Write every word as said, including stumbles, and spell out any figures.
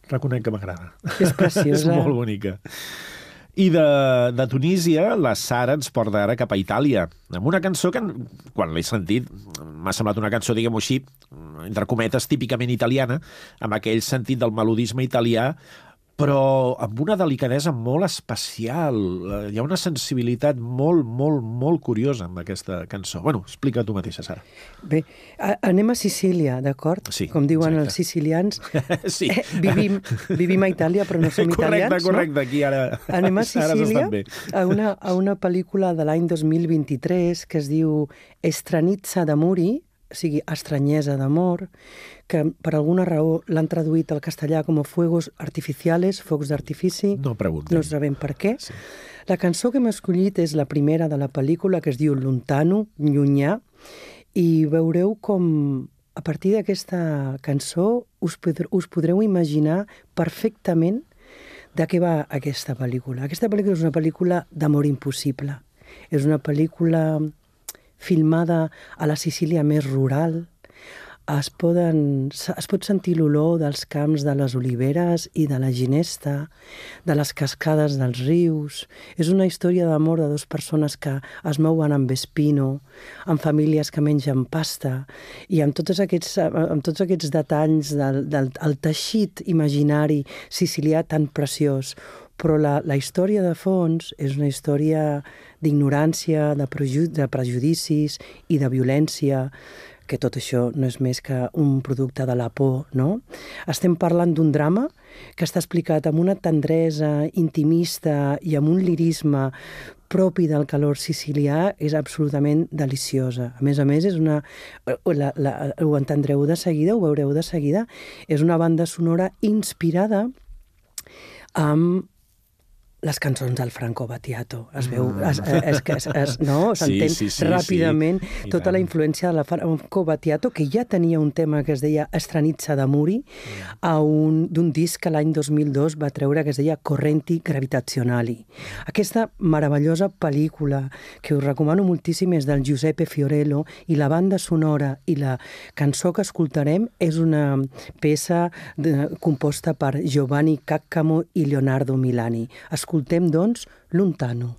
reconec que m'agrada. És preciosa. És molt bonica. I de, de Tunísia, la Sara ens porta ara cap a Itàlia, amb una cançó que, quan l'he sentit, m'ha semblat una cançó, diguem-ho així, entre cometes, típicament italiana, amb aquell sentit del melodisme italià, però amb una delicadesa molt especial. Hi ha una sensibilitat molt, molt, molt curiosa amb aquesta cançó. Bueno, explica tu mateixa, Sara. Bé, a anem a Sicília, d'acord? Sí, com diuen exacte. els sicilians. Sí. Eh, vivim, vivim a Itàlia, però no som correcte, italians, correcte, no? aquí ara... Anem a ara Sicília, s'estan bé. a una, a una pel·lícula de l'any dos mil vint-i-tres que es diu Estranizza d'amori, o sigui, estranyesa d'amor, que per alguna raó l'han traduït al castellà com a fuegos artificiales, focs d'artifici. No preguntem. No sabem per què. Sí. La cançó que hem escollit és la primera de la pel·lícula, que es diu Lontano, llunyà, i veureu com a partir d'aquesta cançó us, podr us podreu imaginar perfectament de què va aquesta pel·lícula. Aquesta pel·lícula és una pel·lícula d'amor impossible. És una pel·lícula filmada a la Sicília més rural. Es, poden, es pot sentir l'olor dels camps de les oliveres i de la ginesta, de les cascades dels rius. És una història d'amor de dues persones que es mouen amb espino, amb famílies que mengen pasta, i amb tots aquests, amb tots aquests detalls del, del el teixit imaginari sicilià tan preciós. Però la, la història de fons és una història d'ignorància, de, preju de prejudicis i de violència, que tot això no és més que un producte de la por, no? Estem parlant d'un drama que està explicat amb una tendresa intimista i amb un lirisme propi del calor sicilià, és absolutament deliciosa. A més a més, és una, la, la, ho entendreu de seguida, ho veureu de seguida, és una banda sonora inspirada amb les cançons del Franco Battiato. Es veu, es, es, es, es, no? S'entén sí, sí, sí, ràpidament sí. tota la influència de la Franco Battiato, que ja tenia un tema que es deia Estranizza d'amori, mm. d'un disc que l'any dos mil dos va treure que es deia Correnti Gravitazionali. Aquesta meravellosa pel·lícula que us recomano moltíssim és del Giuseppe Fiorello, i la banda sonora i la cançó que escoltarem és una peça de, composta per Giovanni Caccamo i Leonardo Milani. Escoltem, doncs, Lontano.